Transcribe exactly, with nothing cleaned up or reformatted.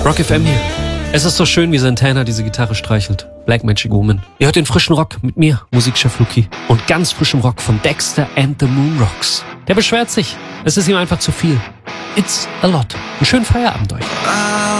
Rock F M hier. Es ist so schön, wie Santana diese Gitarre streichelt. Black Magic Woman. Ihr hört den frischen Rock mit mir, Musikchef Luki. Und ganz frischem Rock von Dexter and the Moon Rocks. Der beschwert sich. Es ist ihm einfach zu viel. It's a lot. Einen schönen Feierabend euch.